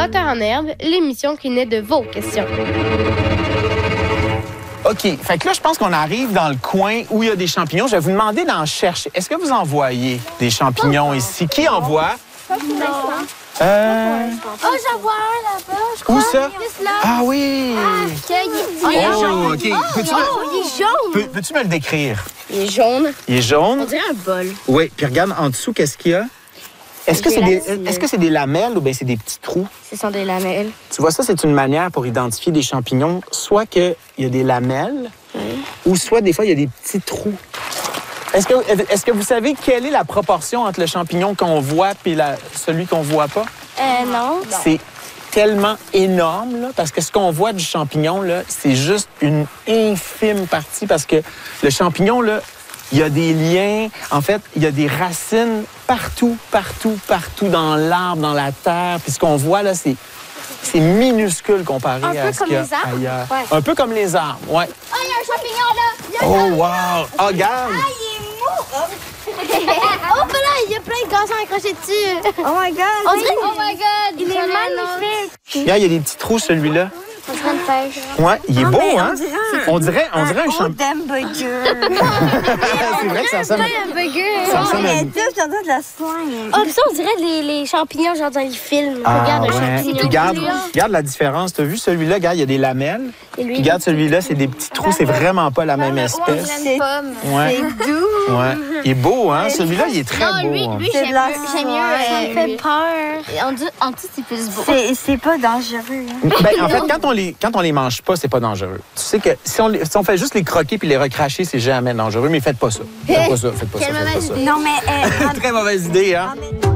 Rotteurs en herbe, l'émission qui naît de vos questions. OK. Fait que là, je pense qu'on arrive dans le coin où il y a des champignons. Je vais vous demander d'en chercher. Est-ce que vous en voyez des champignons ici? Qui en voit? Oh, j'en vois un là-bas, je crois. Où ça? Juste là. Ah oui! Oh, il est Oh, jaune. OK. Peux-tu Il est jaune. peux-tu me le décrire? Il est jaune. Il est jaune. On dirait un bol. Oui. Puis regarde en dessous, qu'est-ce qu'il y a? Est-ce que c'est des lamelles ou bien c'est des petits trous? Ce sont des lamelles. Tu vois, ça, c'est une manière pour identifier des champignons. Soit qu'il y a des lamelles, ou soit des fois, il y a des petits trous. Est-ce que vous savez quelle est la proportion entre le champignon qu'on voit et celui qu'on voit pas? Non. C'est tellement énorme, là, parce que ce qu'on voit du champignon, là, c'est juste une infime partie, parce que le champignon, là, il y a des liens, en fait, il y a des racines partout dans l'arbre, dans la terre. Puis ce qu'on voit, là, c'est minuscule comparé à ce qu'il y a ailleurs. Ouais. Un peu comme les arbres, oui. Oh, il y a un champignon là. Oh, wow! Oh, regarde! Ah, il est mou. Oh, ben là, il y a plein de gazons accrochés dessus. Oh my God. On dirait... Oh my God. Il est magnifique. Regarde, il y a des petits trous, celui-là. On dirait une pêche. Ouais, il est beau, hein? On dirait un champignon. C'est vrai que ça ressemble. Un burger. Ça ressemble à... de la slime. Oh, puis ça, on dirait les champignons, genre dans les films. Ah, Regarde un ouais. champignon. Puis regarde la différence. Tu as vu celui-là? Regarde, il y a des lamelles. Et lui, Puis regarde celui-là, c'est des petits trous. C'est vraiment pas la même espèce. une pomme. Ouais. C'est doux. Ouais. Il est beau, hein? Celui-là, il est très beau. hein. j'aime de la mieux. slime. Ça me fait lui. peur. En dessous, c'est plus beau. C'est pas dangereux. Hein. Ben, en fait, quand on les mange pas, c'est pas dangereux. Tu sais que si on fait juste les croquer puis les recracher, c'est jamais dangereux. Mais faites pas ça. Faites pas ça. Quelle mauvaise idée. Non, mais... Très mauvaise idée, hein? en